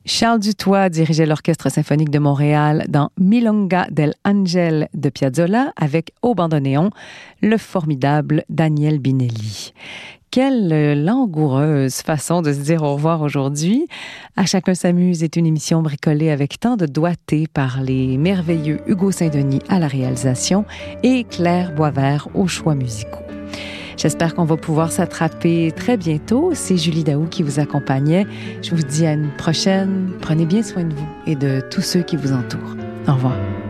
Charles Dutoit dirigeait l'Orchestre symphonique de Montréal dans Milonga del Angel de Piazzolla avec au bandoneon le formidable Daniel Binelli. Quelle langoureuse façon de se dire au revoir aujourd'hui. À chacun s'amuse est une émission bricolée avec tant de doigté par les merveilleux Hugo Saint-Denis à la réalisation et Claire Boisvert aux choix musicaux. J'espère qu'on va pouvoir s'attraper très bientôt. C'est Julie Daou qui vous accompagnait. Je vous dis à une prochaine. Prenez bien soin de vous et de tous ceux qui vous entourent. Au revoir.